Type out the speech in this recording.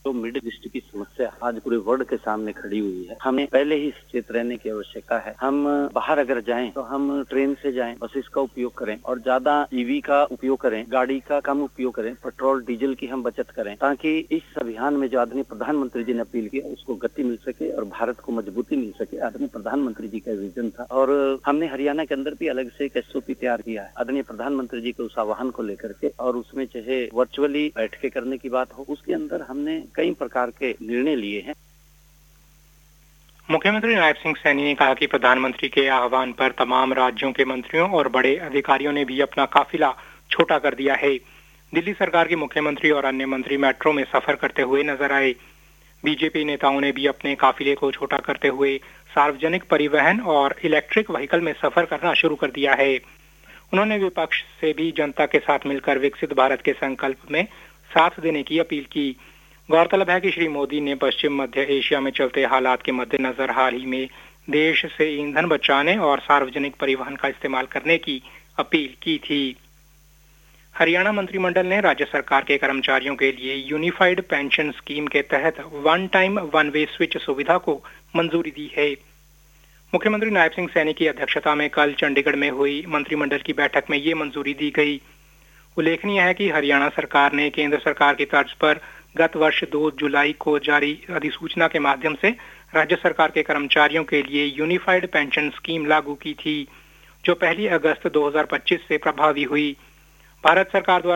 जो middle east की समस्या आज पूरे वर्ल्ड के सामने खड़ी हुई है, हमें पहले ही सचेत रहने की आवश्यकता है। हम बाहर अगर जाएं तो हम ट्रेन से जाएं, बसेस का उपयोग करें और ज्यादा ईवी का उपयोग करें, गाड़ी का कम उपयोग करें, पेट्रोल डीजल की हम बचत करें, ताकि इस अभियान में जो आदरणीय प्रधानमंत्री जी ने अपील की उसको गति मिल सके और भारत को मजबूती मिल सके। आदरणीय प्रधानमंत्री जी का विजन था और हमने हरियाणा के अंदर भी अलग से एक SOP तैयार किया है आदरणीय प्रधानमंत्री जी के उस आह्वान को लेकर के, और उसमें चाहे वर्चुअली बैठकें करने की बात हो, उसके अंदर हमने कई प्रकार के निर्णय लिए हैं। मुख्यमंत्री नायब सिंह सैनी ने कहा कि प्रधानमंत्री के आह्वान पर तमाम राज्यों के मंत्रियों और बड़े अधिकारियों ने भी अपना काफिला छोटा कर दिया है। दिल्ली सरकार के मुख्यमंत्री और अन्य मंत्री मेट्रो में सफर करते हुए नजर आए। बीजेपी नेताओं ने भी अपने काफिले को छोटा करते हुए सार्वजनिक परिवहन और इलेक्ट्रिक व्हीकल में सफर करना शुरू कर दिया है। उन्होंने विपक्ष से भी जनता के साथ मिलकर विकसित भारत के संकल्प में साथ देने की अपील की। गौरतलब है कि श्री मोदी ने पश्चिम मध्य एशिया में चलते हालात के मद्देनजर हाल ही में देश से ईंधन बचाने और सार्वजनिक परिवहन का इस्तेमाल करने की अपील की थी। हरियाणा मंत्रिमंडल ने राज्य सरकार के कर्मचारियों के लिए यूनिफाइड पेंशन स्कीम के तहत one time one way switch सुविधा को मंजूरी दी है। मुख्यमंत्री नायब सिंह सैनी की अध्यक्षता में कल चंडीगढ़ में हुई मंत्रिमंडल की बैठक में ये मंजूरी दी गई। उल्लेखनीय है कि हरियाणा सरकार ने केंद्र सरकार की तर्ज पर गत वर्ष 2 जुलाई को जारी अधिसूचना के माध्यम से राज्य सरकार के कर्मचारियों के लिए यूनिफाइड पेंशन स्कीम लागू की थी, जो 1 अगस्त 2025 से प्रभावी हुई। भारत सरकार द्वारा